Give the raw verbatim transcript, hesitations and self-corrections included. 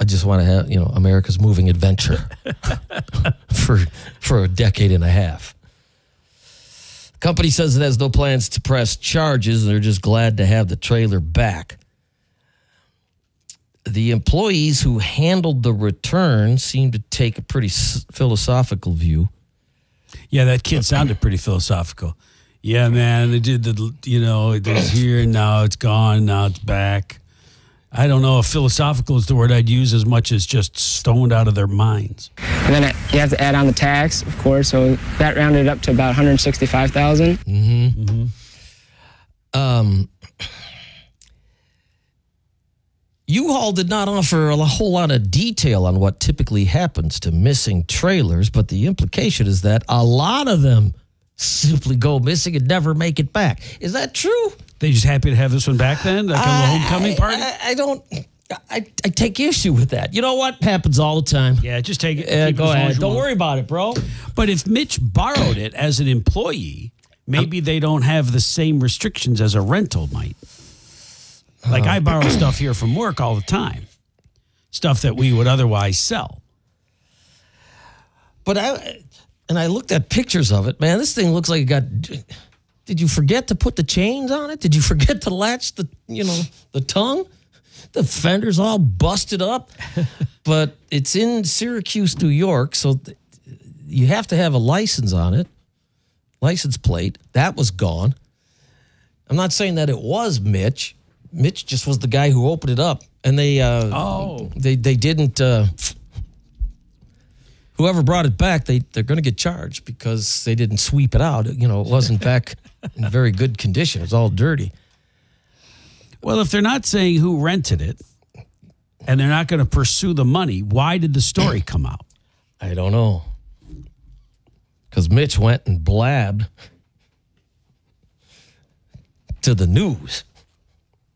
just want to have, you know, America's moving adventure for for a decade and a half. The company says it has no plans to press charges, and they're just glad to have the trailer back. The employees who handled the return seem to take a pretty philosophical view. Yeah, that kid sounded pretty philosophical. Yeah, man, they did the, you know, it was here, now it's gone, now it's back. I don't know if philosophical is the word I'd use as much as just stoned out of their minds. And then you have to add on the tax, of course, so that rounded up to about one hundred sixty-five thousand dollars. Mm-hmm. Mm-hmm. Um, U-Haul did not offer a whole lot of detail on what typically happens to missing trailers, but the implication is that a lot of them simply go missing and never make it back. Is that true? They just happy to have this one back then? Like a I, homecoming party? I, I don't... I, I take issue with that. You know what? Happens all the time. Yeah, just take it. Uh, go it ahead. Don't worry about it, bro. But if Mitch borrowed it as an employee, maybe they don't have the same restrictions as a rental might. Like I borrow stuff here from work all the time. Stuff that we would otherwise sell. But I... And I looked at pictures of it. Man, this thing looks like it got... Did you forget to put the chains on it? Did you forget to latch the, you know, the tongue? The fender's all busted up. But it's in Syracuse, New York, so th- you have to have a license on it. License plate. That was gone. I'm not saying that it was Mitch. Mitch just was the guy who opened it up. And they... Uh, oh. They, they didn't... Uh, Whoever brought it back, they, they're going to get charged because they didn't sweep it out. You know, it wasn't back in very good condition. It was all dirty. Well, if they're not saying who rented it and they're not going to pursue the money, why did the story come out? I don't know. Because Mitch went and blabbed to the news.